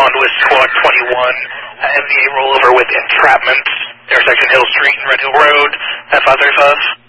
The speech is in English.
respond with Squad 21, MVA rollover with entrapment, intersection Hill Street and Red Hill Road, F535.